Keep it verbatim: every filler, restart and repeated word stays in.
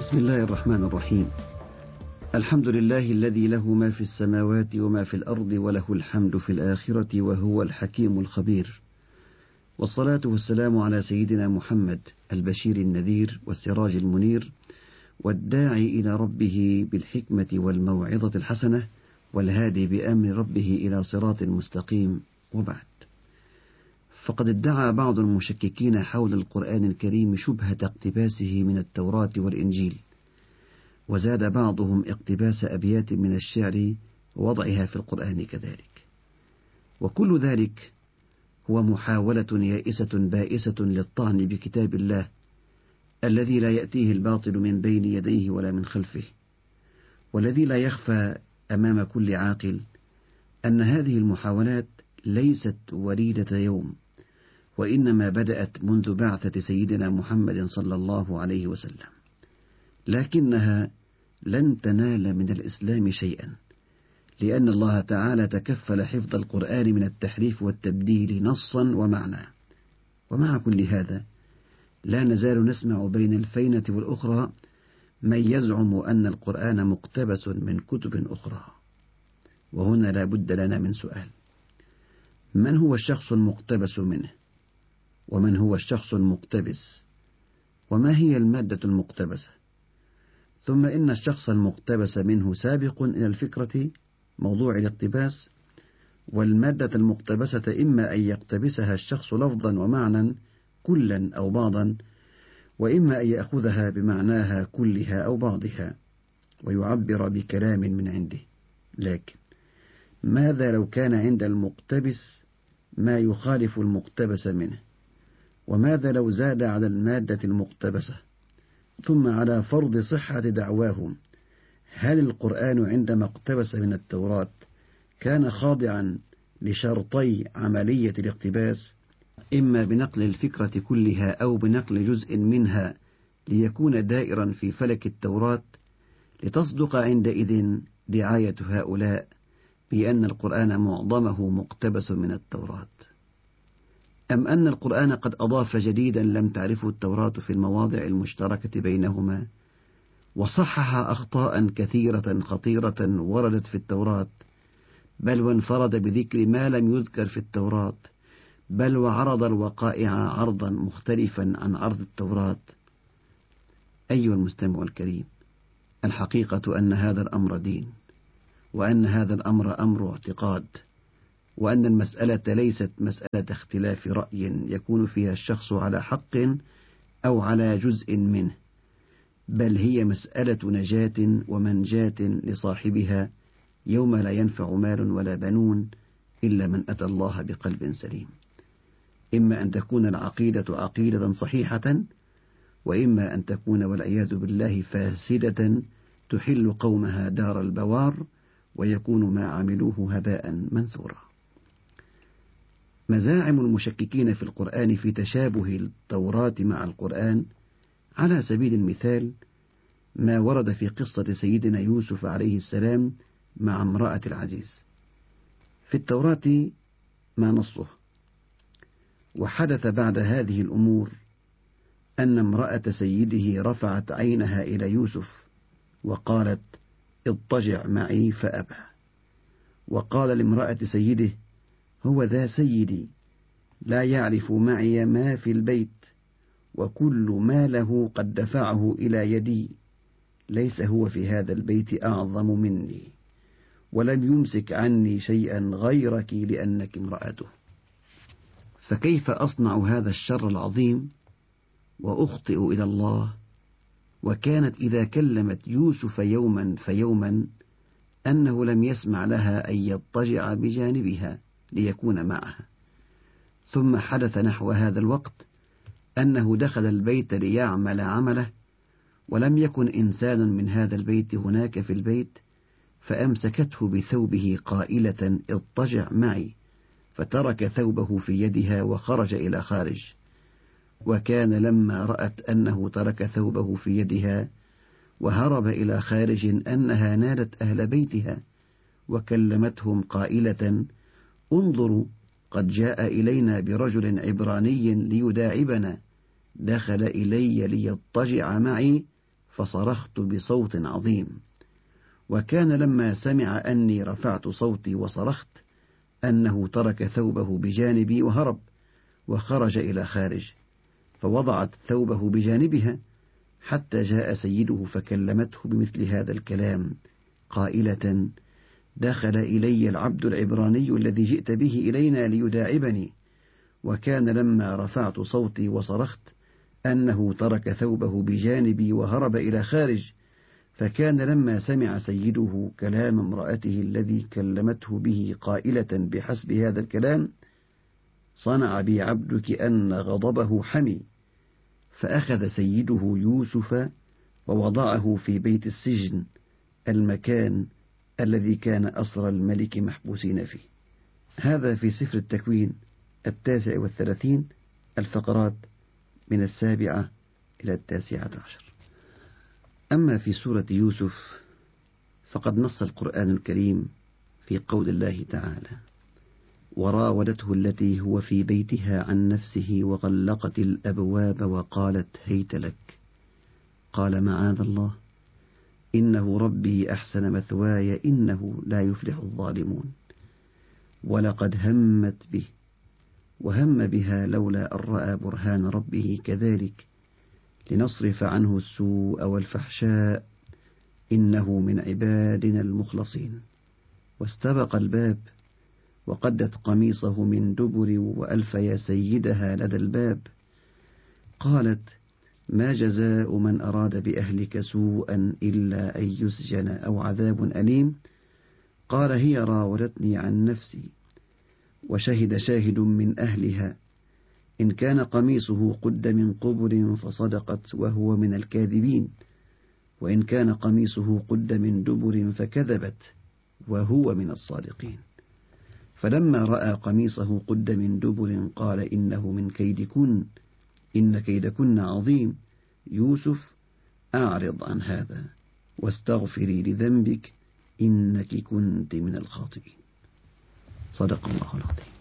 بسم الله الرحمن الرحيم. الحمد لله الذي له ما في السماوات وما في الأرض وله الحمد في الآخرة وهو الحكيم الخبير، والصلاة والسلام على سيدنا محمد البشير النذير والسراج المنير والداعي إلى ربه بالحكمة والموعظة الحسنة والهادي بأمر ربه إلى صراط مستقيم، وبعد. فقد ادعى بعض المشككين حول القرآن الكريم شبهة اقتباسه من التوراة والإنجيل، وزاد بعضهم اقتباس أبيات من الشعر ووضعها في القرآن كذلك، وكل ذلك هو محاولة يائسة بائسة للطعن بكتاب الله الذي لا يأتيه الباطل من بين يديه ولا من خلفه، والذي لا يخفى أمام كل عاقل أن هذه المحاولات ليست وليدة يوم، وإنما بدأت منذ بعثة سيدنا محمد صلى الله عليه وسلم، لكنها لن تنال من الإسلام شيئا، لأن الله تعالى تكفل حفظ القرآن من التحريف والتبديل نصا ومعنى. ومع كل هذا لا نزال نسمع بين الفينة والأخرى من يزعم أن القرآن مقتبس من كتب أخرى. وهنا لا بد لنا من سؤال: من هو الشخص المقتبس منه؟ ومن هو الشخص المقتبس؟ وما هي المادة المقتبسة؟ ثم إن الشخص المقتبس منه سابق إلى الفكرة موضوع الاقتباس، والمادة المقتبسة إما أن يقتبسها الشخص لفظا ومعنى كلا أو بعضا، وإما أن يأخذها بمعناها كلها أو بعضها ويعبر بكلام من عنده. لكن ماذا لو كان عند المقتبس ما يخالف المقتبس منه؟ وماذا لو زاد على المادة المقتبسة؟ ثم على فرض صحة دعواهم، هل القرآن عندما اقتبس من التوراة كان خاضعا لشرطي عملية الاقتباس، إما بنقل الفكرة كلها أو بنقل جزء منها ليكون دائرا في فلك التوراة، لتصدق عندئذ دعاية هؤلاء بأن القرآن معظمه مقتبس من التوراة؟ أم أن القرآن قد أضاف جديدا لم تعرفه التوراة في المواضع المشتركة بينهما، وصحح أخطاء كثيرة خطيرة وردت في التوراة، بل وانفرد بذكر ما لم يذكر في التوراة، بل وعرض الوقائع عرضا مختلفا عن عرض التوراة؟ أيها المستمع الكريم، الحقيقة أن هذا الأمر دين، وأن هذا الأمر أمر اعتقاد، وأن المسألة ليست مسألة اختلاف رأي يكون فيها الشخص على حق أو على جزء منه، بل هي مسألة نجاة ومنجاة لصاحبها يوم لا ينفع مال ولا بنون إلا من أتى الله بقلب سليم. إما أن تكون العقيدة عقيدة صحيحة، وإما أن تكون والعياذ بالله فاسدة تحل قومها دار البوار، ويكون ما عملوه هباء منثورا. مزاعم المشككين في القرآن في تشابه التوراة مع القرآن، على سبيل المثال ما ورد في قصة سيدنا يوسف عليه السلام مع امرأة العزيز. في التوراة ما نصه: وحدث بعد هذه الأمور أن امرأة سيده رفعت عينها إلى يوسف وقالت: اضطجع معي، فأبى. وقال لامرأة سيده: هو ذا سيدي لا يعرف معي ما في البيت، وكل ما له قد دفعه إلى يدي، ليس هو في هذا البيت أعظم مني، ولم يمسك عني شيئا غيرك لأنك امرأته. فكيف أصنع هذا الشر العظيم وأخطئ إلى الله؟ وكانت إذا كلمت يوسف يوما فيوما أنه لم يسمع لها أن يضطجع بجانبها ليكون معها. ثم حدث نحو هذا الوقت أنه دخل البيت ليعمل عمله، ولم يكن إنسان من هذا البيت هناك في البيت، فأمسكته بثوبه قائلة: اضطجع معي، فترك ثوبه في يدها وخرج إلى خارج. وكان لما رأت أنه ترك ثوبه في يدها وهرب إلى خارج أنها نادت أهل بيتها وكلمتهم قائلة: انظروا، قد جاء إلينا برجل عبراني ليداعبنا، دخل إلي ليضطجع معي فصرخت بصوت عظيم. وكان لما سمع أني رفعت صوتي وصرخت أنه ترك ثوبه بجانبي وهرب وخرج إلى خارج، فوضعت ثوبه بجانبها حتى جاء سيده فكلمته بمثل هذا الكلام قائلة: دخل إلي العبد العبراني الذي جئت به إلينا ليداعبني. وكان لما رفعت صوتي وصرخت أنه ترك ثوبه بجانبي وهرب إلى خارج، فكان لما سمع سيده كلام امرأته الذي كلمته به قائلة بحسب هذا الكلام صنع بي عبدك أن غضبه حمي، فأخذ سيده يوسف ووضعه في بيت السجن، المكان الذي كان أسرى الملك محبوسين فيه. هذا في سفر التكوين التاسع والثلاثين، الفقرات من السابعة إلى التاسعة عشر. أما في سورة يوسف فقد نص القرآن الكريم في قول الله تعالى: وراودته التي هو في بيتها عن نفسه وغلقت الأبواب وقالت هيت لك، قال معاذ الله إنه ربي أحسن مثواي إنه لا يفلح الظالمون. ولقد همت به وهم بها لولا أن رأى برهان ربه كذلك لنصرف عنه السوء والفحشاء إنه من عبادنا المخلصين. واستبق الباب وقدت قميصه من دبر وألف يا سيدها لدى الباب. قالت ما جزاء من أراد بأهلك سوءا إلا أن يسجن أو عذاب أليم. قال هي راودتني عن نفسي. وشهد شاهد من أهلها إن كان قميصه قد من قبل فصدقت وهو من الكاذبين، وإن كان قميصه قد من دبر فكذبت وهو من الصادقين. فلما رأى قميصه قد من دبر قال إنه من كيدكن إن كيدكن عظيم. يوسف أعرض عن هذا واستغفري لذنبك إنك كنت من الخاطئين. صدق الله العظيم.